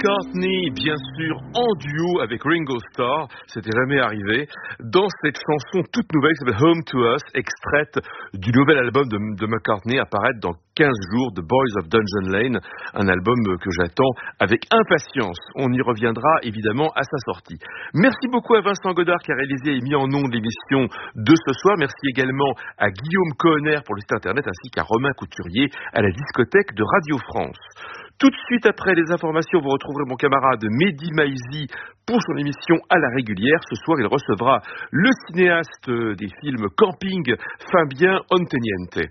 McCartney, bien sûr, en duo avec Ringo Starr. C'était jamais arrivé. Dans cette chanson toute nouvelle qui s'appelle Home to Us, extraite du nouvel album de McCartney, apparaître dans 15 jours, The Boys of Dungeon Lane, un album que j'attends avec impatience. On y reviendra évidemment à sa sortie. Merci beaucoup à Vincent Godard qui a réalisé et mis en ondes l'émission de ce soir. Merci également à Guillaume Kohner pour le site internet ainsi qu'à Romain Couturier à la discothèque de Radio France. Tout de suite après les informations, vous retrouverez mon camarade Mehdi Maizi pour son émission à la régulière. Ce soir, il recevra le cinéaste des films Camping, Fabien Onteniente.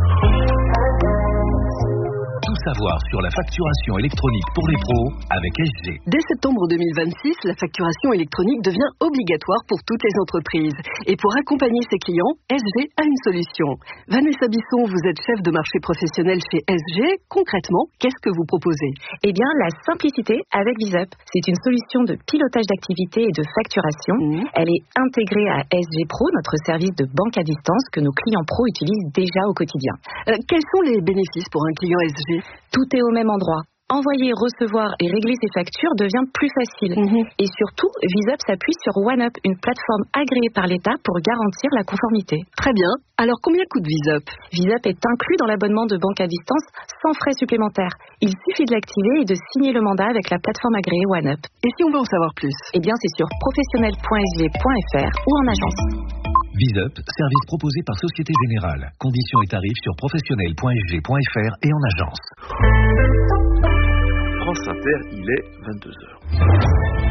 Tout savoir sur la facturation électronique pour les pros avec SG. Dès septembre 2026, la facturation électronique devient obligatoire pour toutes les entreprises. Et pour accompagner ses clients, SG a une solution. Vanessa Bisson, vous êtes chef de marché professionnel chez SG. Concrètement, qu'est-ce que vous proposez ? Eh bien, la simplicité avec VisUp. C'est une solution de pilotage d'activité et de facturation. Elle est intégrée à SG Pro, notre service de banque à distance que nos clients pros utilisent déjà au quotidien. Quels sont les bénéfices pour un client SG ? Tout est au même endroit. Envoyer, recevoir et régler ses factures devient plus facile. Et surtout, VisUp s'appuie sur OneUp, une plateforme agréée par l'État pour garantir la conformité. Très bien. Alors, combien coûte VisUp ? VisUp est inclus dans l'abonnement de banque à distance sans frais supplémentaires. Il suffit de l'activer et de signer le mandat avec la plateforme agréée OneUp. Et si on veut en savoir plus ? Eh bien, c'est sur professionnel.sg.fr ou en agence. VisUp, service proposé par Société Générale. Conditions et tarifs sur professionnel.sg.fr et en agence. France Inter, il est 22h.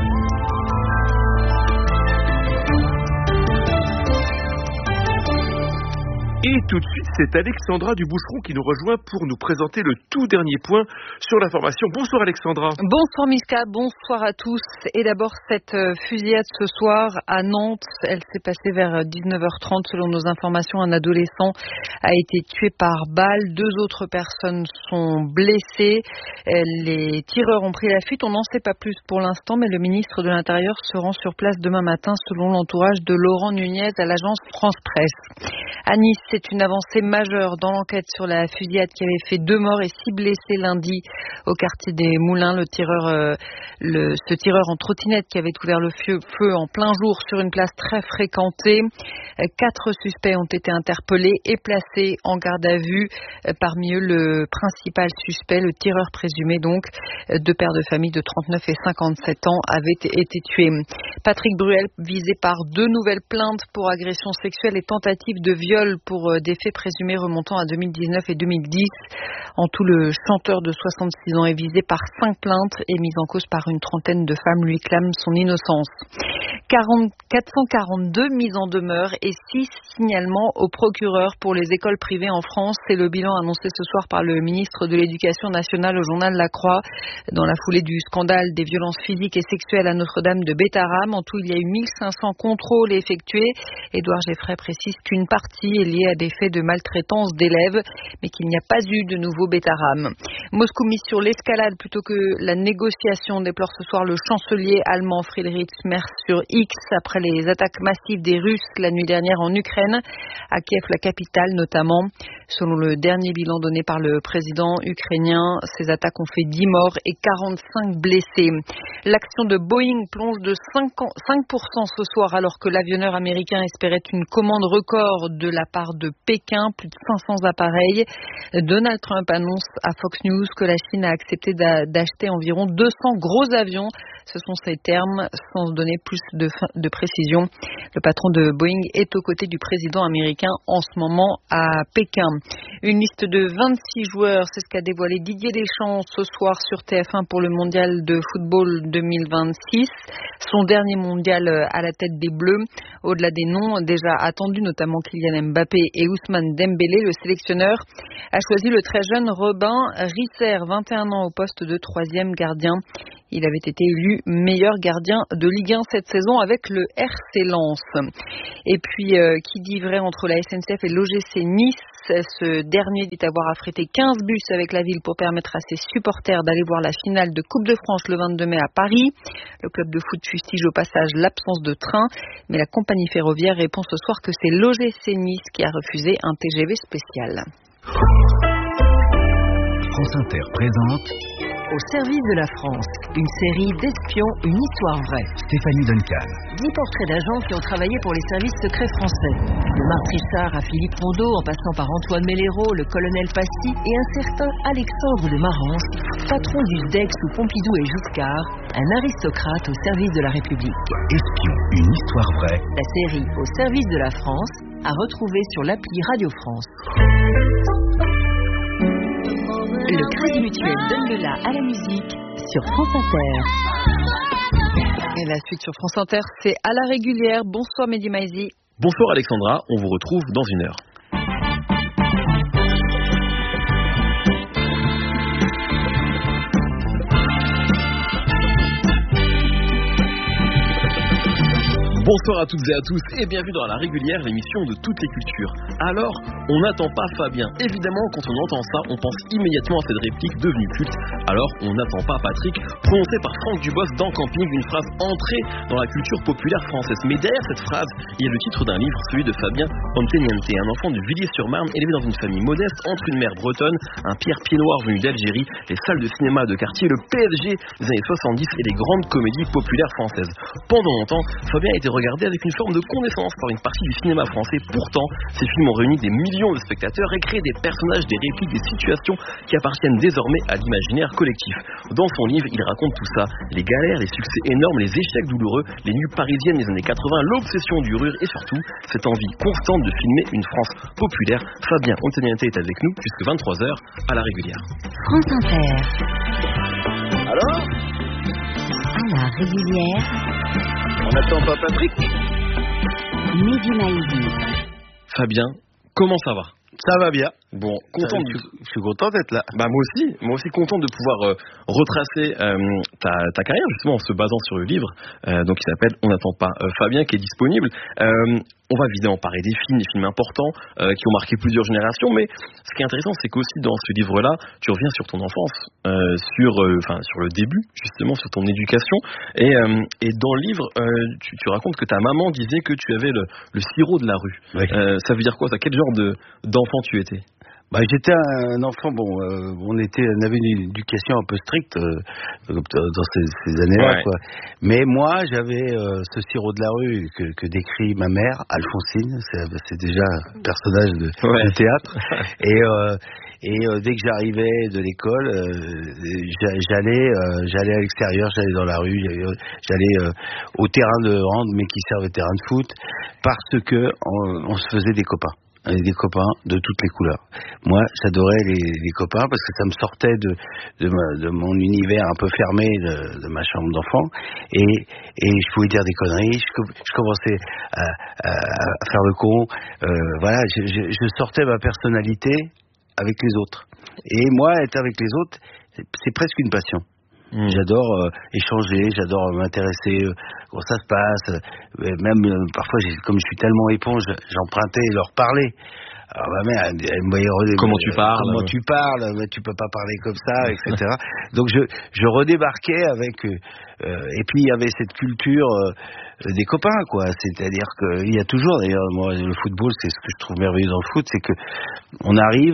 Et tout de suite, c'est Alexandra Duboucheron qui nous rejoint pour nous présenter le tout dernier point sur l'information. Bonsoir Alexandra. Bonsoir Miska, bonsoir à tous. Et d'abord, cette fusillade ce soir à Nantes, elle s'est passée vers 19h30. Selon nos informations, un adolescent a été tué par balle. 2 autres personnes sont blessées. Les tireurs ont pris la fuite. On n'en sait pas plus pour l'instant, mais le ministre de l'Intérieur se rend sur place demain matin selon l'entourage de Laurent Nunez à l'agence France Presse. À Nice, c'est une avancée majeure dans l'enquête sur la fusillade qui avait fait 2 morts et 6 blessés lundi au quartier des Moulins. Ce tireur en trottinette qui avait ouvert le feu en plein jour sur une place très fréquentée. 4 suspects ont été interpellés et placés en garde à vue. Parmi eux, le principal suspect, le tireur présumé donc, 2 pères de famille de 39 et 57 ans avaient été tués. Patrick Bruel visé par 2 nouvelles plaintes pour agression sexuelle et tentative de viol pour des faits présumés remontant à 2019 et 2010. En tout, le chanteur de 66 ans est visé par 5 plaintes et mis en cause par une trentaine de femmes lui clament son innocence. 442 mises en demeure et 6 signalements au procureur pour les écoles privées en France. C'est le bilan annoncé ce soir par le ministre de l'Éducation nationale au journal La Croix. Dans la foulée du scandale des violences physiques et sexuelles à Notre-Dame de Bétarame, en tout, il y a eu 1500 contrôles effectués. Édouard Geffray précise qu'une partie est liée à des faits de maltraitance d'élèves, mais qu'il n'y a pas eu de nouveau Bétarame. Moscou mise sur l'escalade plutôt que la négociation, déplore ce soir le chancelier allemand Friedrich Merz sur X après les attaques massives des Russes la nuit dernière en Ukraine, à Kiev, la capitale notamment. Selon le dernier bilan donné par le président ukrainien, ces attaques ont fait 10 morts et 45 blessés. L'action de Boeing plonge de 5% ce soir alors que l'avionneur américain espérait une commande record de la part de Pékin, plus de 500 appareils. Donald Trump annonce à Fox News que la Chine a accepté d'acheter environ 200 gros avions. Ce sont ses termes, sans donner plus de précision. Le patron de Boeing est aux côtés du président américain en ce moment à Pékin. Une liste de 26 joueurs, c'est ce qu'a dévoilé Didier Deschamps ce soir sur TF1 pour le mondial de football 2026. Son dernier mondial à la tête des Bleus. Au-delà des noms déjà attendus, notamment Kylian Mbappé et Ousmane Dembélé, le sélectionneur a choisi le très jeune Robin Risser, 21 ans au poste de 3e gardien. Il avait été élu meilleur gardien de Ligue 1 cette saison avec le RC Lens. Et puis, qui dit vrai entre la SNCF et l'OGC Nice, ce dernier dit avoir affrété 15 bus avec la ville pour permettre à ses supporters d'aller voir la finale de Coupe de France le 22 mai à Paris. Le club de foot fustige au passage l'absence de train, mais la compagnie ferroviaire répond ce soir que c'est l'OGC Nice qui a refusé un TGV spécial. France Inter présente au service de la France. Une série d'espions, une histoire vraie. Stéphanie Duncan. 10 portraits d'agents qui ont travaillé pour les services secrets français. De Marc Richard à Philippe Rondeau, en passant par Antoine Mellero, le colonel Passy et un certain Alexandre de Marance, patron du SDEC sous Pompidou et Giscard, un aristocrate au service de la République. Espion, une histoire vraie. La série Au service de la France, à retrouver sur l'appli Radio France. Le Crédit Mutuel donne le la à la musique sur France Inter. Et la suite sur France Inter, c'est à la régulière. Bonsoir Mehdi Maizi. Bonsoir Alexandra, on vous retrouve dans une heure. Bonsoir à toutes et à tous et bienvenue dans La Régulière, l'émission de toutes les cultures. Alors, on n'attend pas Fabien. Évidemment, quand on entend ça, on pense immédiatement à cette réplique devenue culte. Alors, on n'attend pas Patrick, prononcé par Franck Dubosc dans Camping, une phrase entrée dans la culture populaire française. Mais derrière cette phrase, il y a le titre d'un livre, celui de Fabien Onteniente, un enfant de Villiers-sur-Marne, élevé dans une famille modeste, entre une mère bretonne, un Pierre Pied-Noir venu d'Algérie, les salles de cinéma de quartier, le PSG des années 70 et les grandes comédies populaires françaises. Pendant longtemps, Fabien a été regardé avec une forme de condescendance par une partie du cinéma français. Pourtant, ces films ont réuni des millions de spectateurs et créé des personnages, des répliques, des situations qui appartiennent désormais à l'imaginaire collectif. Dans son livre, il raconte tout ça, les galères, les succès énormes, les échecs douloureux, les nuits parisiennes des années 80, l'obsession du rire et surtout cette envie constante de filmer une France populaire. Fabien Onteniente est avec nous jusqu'à 23h à la régulière. France Inter. Alors ? À la régulière. On n'attend pas Patrick ? Mehdi Maizi. Fabien, comment ça va ? Ça va bien. Bon, content je suis content d'être là. Bah moi aussi content de pouvoir retracer ta carrière justement en se basant sur le livre donc qui s'appelle On n'attend pas Fabien, qui est disponible. On va évidemment parler des films importants qui ont marqué plusieurs générations, mais ce qui est intéressant, c'est qu'aussi dans ce livre-là, tu reviens sur ton enfance, sur le début, justement, sur ton éducation, et dans le livre, tu racontes que ta maman disait que tu avais le sirop de la rue. Oui. Ça veut dire quoi, ça ? Quel genre d'enfant tu étais ? J'étais un enfant, on avait une éducation un peu stricte dans ces années-là, ouais. Quoi. Mais moi, j'avais ce sirop de la rue que décrit ma mère, Alphonsine, c'est déjà un personnage de théâtre. Et dès que j'arrivais de l'école, j'allais à l'extérieur, j'allais dans la rue, j'allais au terrain de hand, mais qui servait de terrain de foot, parce que on se faisait des copains. Avec des copains de toutes les couleurs. Moi, j'adorais les copains parce que ça me sortait de mon univers un peu fermé de ma chambre d'enfant et je pouvais dire des conneries. Je commençais à faire le con. Voilà, je sortais ma personnalité avec les autres. Et moi, être avec les autres, c'est presque une passion. J'adore échanger, j'adore m'intéresser comment ça se passe. Même parfois, comme je suis tellement éponge, j'empruntais leur parler. Alors ma mère, elle me voyait comment tu parles, mais tu peux pas parler comme ça, etc. Donc je redébarquais avec et puis il y avait cette culture des copains, quoi. C'est-à-dire qu'il y a toujours, d'ailleurs, moi le football, c'est ce que je trouve merveilleux dans le foot, c'est que on arrive,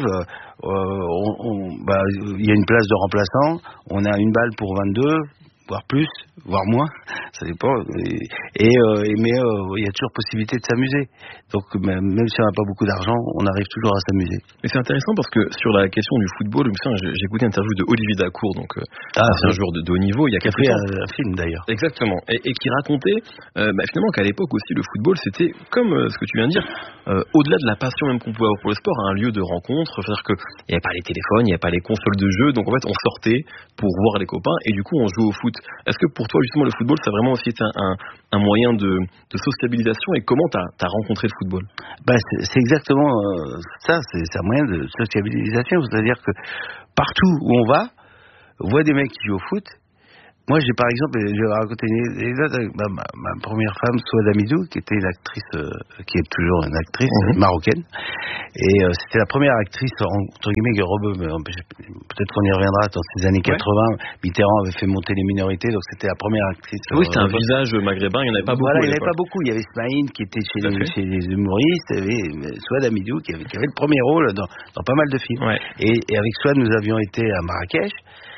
il y a une place de remplaçant, on a une balle pour 22. Voire plus, voire moins, ça dépend. Mais il y a toujours possibilité de s'amuser. Donc même si on n'a pas beaucoup d'argent, on arrive toujours à s'amuser. Mais c'est intéressant parce que sur la question du football, j'ai écouté une interview de Olivier Dacour, donc c'est un joueur de haut niveau, il y a quelques temps. Un film d'ailleurs. Exactement. Et qui racontait finalement qu'à l'époque aussi le football c'était comme ce que tu viens de dire, au-delà de la passion même qu'on pouvait avoir pour le sport, un lieu de rencontre. C'est-à-dire qu'il n'y avait pas les téléphones, il n'y avait pas les consoles de jeux, donc en fait on sortait pour voir les copains et du coup on jouait au foot. Est-ce que pour toi justement le football ça a vraiment aussi été un moyen de sociabilisation et comment t'as rencontré le football ? C'est exactement ça, c'est un moyen de sociabilisation, c'est-à-dire que partout où on va, on voit des mecs qui jouent au foot. Moi, par exemple, je vais raconter une anecdote avec ma première femme, Souad Amidou, qui était l'actrice, qui est toujours une actrice marocaine. Et c'était la première actrice, entre guillemets, peut-être qu'on y reviendra, dans ces années 80, Mitterrand avait fait monter les minorités, donc c'était la première actrice. Oui, c'était un visage maghrébin, il n'y en avait pas beaucoup. Voilà, il n'y en avait pas beaucoup. Il y avait Smaïn, qui était chez les humoristes, il y avait Souad Amidou, qui avait le premier rôle dans pas mal de films. Ouais. Et avec Souad, nous avions été à Marrakech.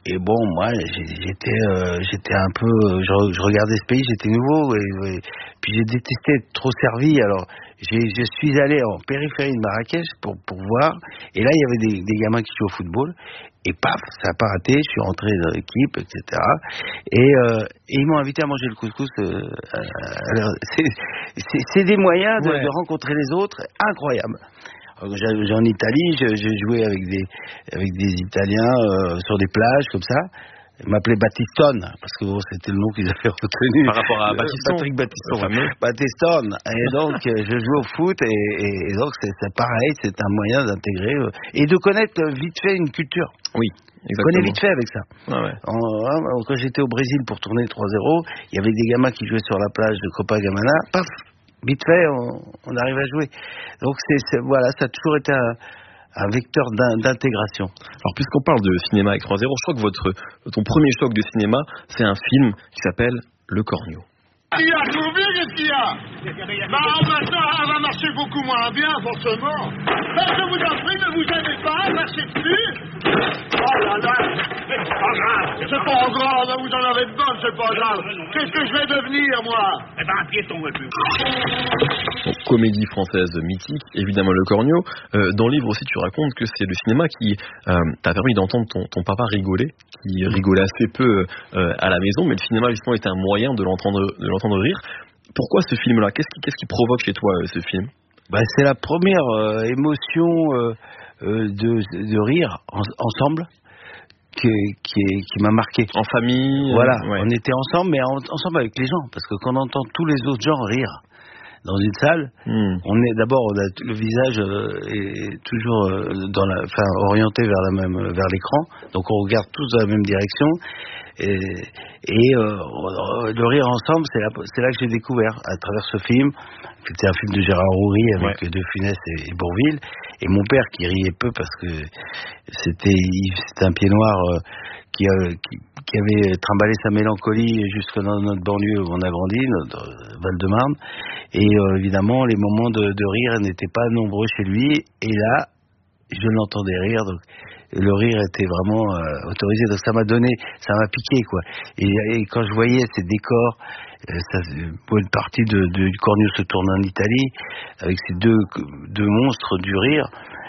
Et bon, moi, j'étais un peu, je regardais ce pays, j'étais nouveau, et puis j'ai détesté être trop servi. Alors, je suis allé en périphérie de Marrakech pour voir. Et là, il y avait des gamins qui jouaient au football. Et paf, ça n'a pas raté. Je suis rentré dans l'équipe, etc. Et ils m'ont invité à manger le couscous. Alors, c'est des moyens de rencontrer les autres incroyables. En Italie, j'ai joué avec des Italiens sur des plages comme ça. Ils m'appelaient Battistone parce que c'était le nom qu'ils avaient retenu. Par rapport à Battiston. Patrick Battistone. Battistone. Et donc je joue au foot et donc c'est pareil, c'est un moyen d'intégrer et de connaître vite fait une culture. Oui. Exactement. Je connais vite fait avec ça. Ouais. Quand j'étais au Brésil pour tourner 3-0, il y avait des gamins qui jouaient sur la plage de Copacabana. Paf, vite fait, on arrive à jouer. Donc voilà, ça a toujours été un vecteur d'intégration. Alors puisqu'on parle de cinéma avec 3-0, je crois que ton premier choc de cinéma, c'est un film qui s'appelle Le Cornio. Qu'est-ce qu'il y a? Maintenant, ça va marcher beaucoup moins bien, forcément. Je vous en prie, ne vous gênez pas, marchez dessus. Oh là là, c'est pas grave, vous en avez de bonnes, c'est pas grave. Qu'est-ce que je vais devenir, moi? Eh ben, un piéton, ouais, plus. Donc, comédie française mythique, évidemment Le Cornio. Dans le livre aussi, tu racontes que c'est le cinéma qui t'a permis d'entendre ton papa rigoler, qui rigolait assez peu à la maison, mais le cinéma justement était un moyen de l'entendre rire. Pourquoi ce film-là? Qu'est-ce qui provoque chez toi ce film? C'est la première émotion de rire ensemble qui m'a marqué. En famille. Voilà, on était ensemble, mais ensemble avec les gens, parce que quand on entend tous les autres gens rire dans une salle, on a le visage est toujours orienté vers l'écran, donc on regarde tous dans la même direction. Et le rire ensemble, c'est là que j'ai découvert à travers ce film. C'était un film de Gérard Houry avec De Funès et Bourvil, et mon père qui riait peu parce que c'était un pied noir qui avait trimballé sa mélancolie jusque dans notre banlieue où on a grandi, notre Val-de-Marne, et évidemment les moments de rire n'étaient pas nombreux chez lui, et là je l'entendais rire, donc le rire était vraiment autorisé, donc ça m'a piqué quoi. Et quand je voyais ces décors, une partie du Cornio se tourne en Italie avec ces deux monstres du rire,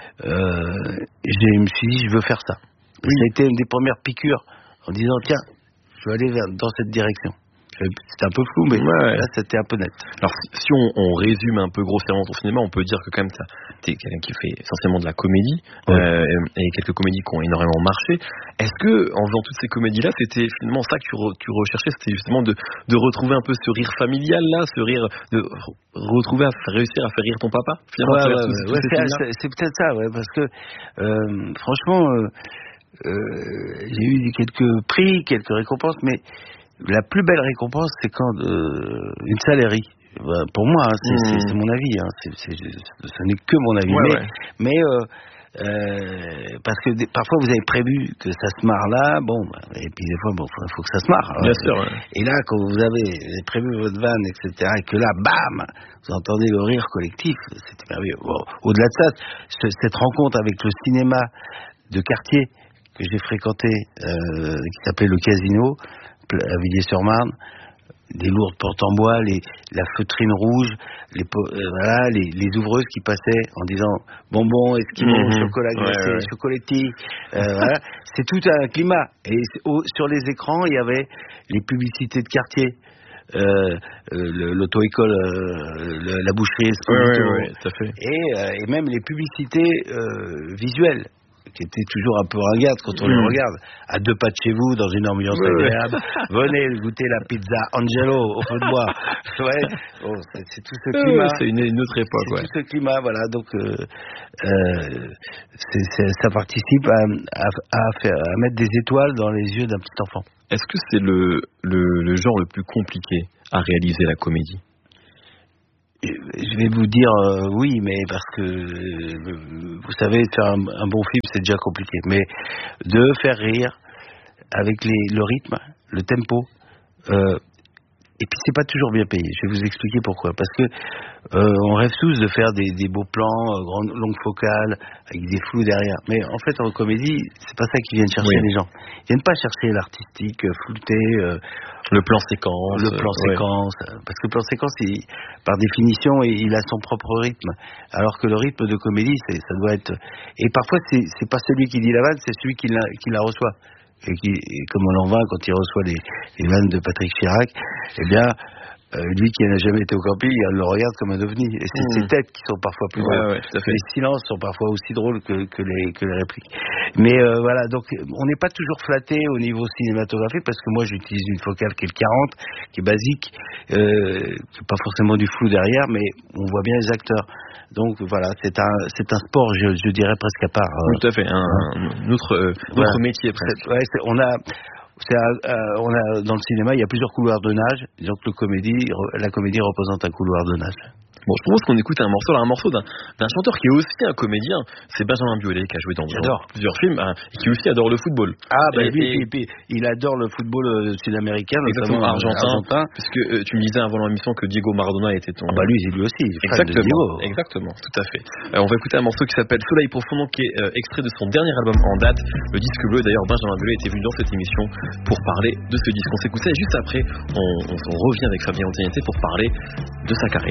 je me suis dit je veux faire ça. Ça a été une des premières piqûres en disant tiens, je vais aller dans cette direction. C'était un peu flou, mais là c'était un peu net. Alors si on résume un peu grossièrement ton cinéma, on peut dire que quand même t'es quelqu'un qui fait essentiellement de la comédie, et quelques comédies qui ont énormément marché. Est-ce que en faisant toutes ces comédies-là, c'était finalement ça que tu recherchais, c'était justement de retrouver un peu ce rire familial là, ce rire, de retrouver réussir à faire rire ton papa finalement? C'est peut-être ça, parce que franchement, j'ai eu quelques prix, quelques récompenses, mais la plus belle récompense, c'est quand une salle rit. Pour moi, c'est mon avis. Ce n'est que mon avis. Mais parce que parfois vous avez prévu que ça se marre là, et puis des fois, il faut que ça se marre. Bien sûr. Et là, quand vous avez prévu votre vanne, etc., et que là, bam, vous entendez le rire collectif, c'était merveilleux. Au-delà de ça, cette rencontre avec le cinéma de quartier que j'ai fréquenté, qui s'appelait le Casino, à Villiers-sur-Marne, des lourdes portes en bois, la feutrine rouge, les ouvreuses qui passaient en disant bonbons, esquimaux, chocolat glacé, chocolati, c'est tout un climat. Et sur les écrans, il y avait les publicités de quartier, l'auto-école, la boucherie, tout à fait. Et même les publicités visuelles, qui était toujours un peu ringarde quand on les regarde, à 2 pas de chez vous, dans une ambiance agréable. Venez goûter la pizza Angelo au feu de bois. C'est tout ce climat. C'est une autre époque. C'est tout ce climat, voilà. Donc, ça participe à mettre des étoiles dans les yeux d'un petit enfant. Est-ce que c'est le genre le plus compliqué à réaliser, la comédie? Je vais vous dire oui, mais parce que vous savez, faire un bon film, c'est déjà compliqué. Mais de faire rire avec le rythme, le tempo, Et puis c'est pas toujours bien payé. Je vais vous expliquer pourquoi. Parce que on rêve tous de faire des beaux plans, longues focales, avec des flous derrière. Mais en fait, en comédie, c'est pas ça qu'ils viennent chercher les gens. Ils viennent pas chercher l'artistique, flouté, le plan séquence. Parce que le plan séquence, par définition, il a son propre rythme. Alors que le rythme de comédie, ça doit être. Et parfois, c'est pas celui qui dit la vanne, c'est celui qui la reçoit. Et comme on en voit quand il reçoit les vannes de Patrick Chirac, eh bien, lui qui n'a jamais été au camping, il le regarde comme un ovni. Et c'est ses têtes qui sont parfois plus drôles. Les silences sont parfois aussi drôles que les répliques. Mais voilà, donc on n'est pas toujours flatté au niveau cinématographique parce que moi j'utilise une focale qui est le 40, qui est basique, qui n'est pas forcément du flou derrière, mais on voit bien les acteurs. Donc voilà, c'est un sport, je dirais presque à part. Tout à fait, un autre métier presque. On a dans le cinéma, il y a plusieurs couloirs de nage. Disons que la comédie représente un couloir de nage. Bon, je propose qu'on écoute un morceau d'un chanteur qui est aussi un comédien. C'est Benjamin Biolay qui a joué dans plusieurs films et qui aussi adore le football. Lui, il adore le football sud-américain, notamment argentin. Puisque tu me disais avant l'émission que Diego Maradona était ton. Lui aussi. Exactement, tout à fait. On va écouter un morceau qui s'appelle Soleil profond, qui est extrait de son dernier album en date, le disque bleu. D'ailleurs, Benjamin Biolay était venu dans cette émission pour parler de ce disque. On s'écoute ça et juste après, on revient avec Fabien Antoniette pour parler de sa carrière.